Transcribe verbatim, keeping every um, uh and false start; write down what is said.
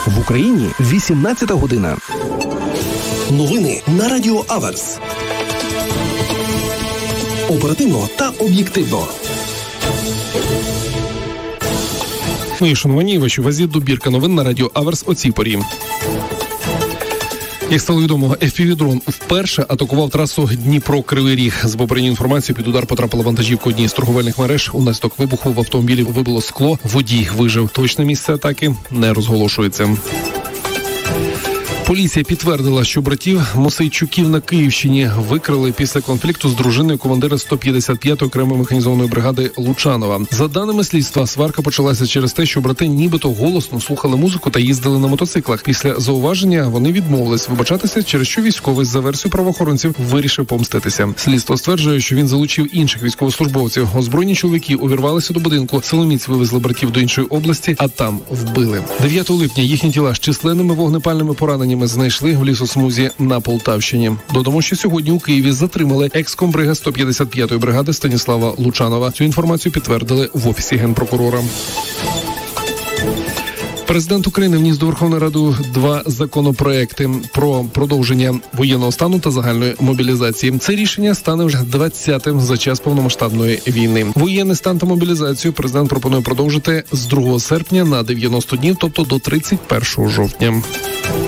В Україні вісімнадцята година. Новини на Радіо Аверс. Оперативно та об'єктивно. Мої шановані, вашій увазі добірка новин на Радіо Аверс о цій порі. Як стало відомо, еф пі ві-дрон вперше атакував трасу Дніпро-Кривий Ріг. З попередньою інформацією, під удар потрапила вантажівка однієї з торговельних мереж. Унаслідок вибуху в автомобілі вибило скло. Водій вижив. Точне місце атаки не розголошується. Поліція підтвердила, що братів Мосейчуків на Київщині викрили після конфлікту з дружиною командира сто п'ятдесят п'ятої окремої механізованої бригади Лучанова. За даними слідства, сварка почалася через те, що брати нібито голосно слухали музику та їздили на мотоциклах. Після зауваження вони відмовились вибачатися, через що військовий, за версією правоохоронців, вирішив помститися. Слідство стверджує, що він залучив інших військовослужбовців. Озброєні чоловіки увірвалися до будинку. Силоміць вивезли братів до іншої області, а там вбили. дев'ятого липня їхні тіла з численними вогнепальними пораненнями знайшли в лісосмузі на Полтавщині. Додамо, що сьогодні у Києві затримали екс-комбрига сто п'ятдесят п'ятої бригади Станіслава Лучанова. Цю інформацію підтвердили в Офісі Генпрокурора. Президент України вніс до Верховної Ради два законопроекти про продовження воєнного стану та загальної мобілізації. Це рішення стане вже двадцятим за час повномасштабної війни. Воєнний стан та мобілізацію президент пропонує продовжити з другого серпня на дев'яносто днів, тобто до тридцять першого жовтня.